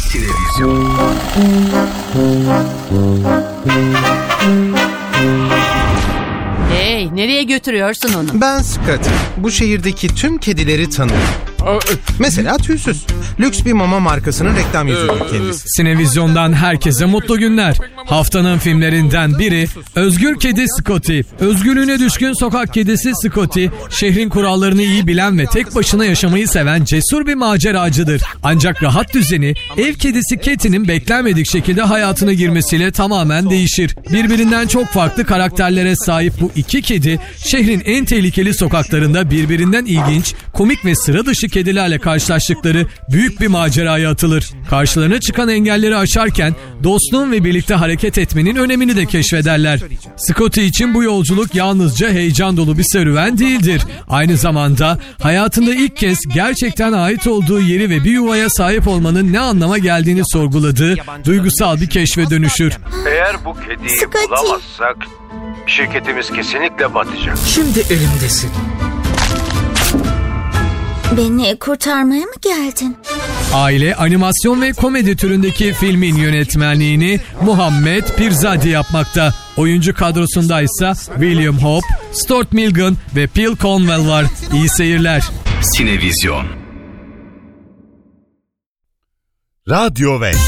Sinevizyon. Hey, nereye götürüyorsun onu? Ben Scotty. Bu şehirdeki tüm kedileri tanırım. Mesela tüysüz. Lüks bir mama markasının reklam yüzüdür kendisi. Sinevizyon'dan herkese mutlu günler. Haftanın filmlerinden biri Özgür Kedi Scotty. Özgürlüğüne düşkün sokak kedisi Scotty, şehrin kurallarını iyi bilen ve tek başına yaşamayı seven cesur bir maceracıdır. Ancak rahat düzeni ev kedisi Kitty'nin beklenmedik şekilde hayatına girmesiyle tamamen değişir. Birbirinden çok farklı karakterlere sahip bu iki kedi, şehrin en tehlikeli sokaklarında birbirinden ilginç, komik ve sıra dışı kedilerle karşılaştıkları büyük bir maceraya atılır. Karşılarına çıkan engelleri aşarken dostluğun ve birlikte hareket etmenin önemini de keşfederler. Scotty için bu yolculuk yalnızca heyecan dolu bir serüven değildir. Aynı zamanda hayatında ilk kez gerçekten ait olduğu yeri ve bir yuvaya sahip olmanın ne anlama geldiğini sorguladığı duygusal bir keşfe dönüşür. Eğer bu kediyi bulamazsak şirketimiz kesinlikle batacak. Şimdi elimdesin. Beni kurtarmaya mı geldin? Aile, animasyon ve komedi türündeki filmin yönetmenliğini Muhammed Pirzadi yapmakta. Oyuncu kadrosunda ise William Hope, Stuart Milligan ve Phil Cornwell var. İyi seyirler. Sinevizyon. Radyo ve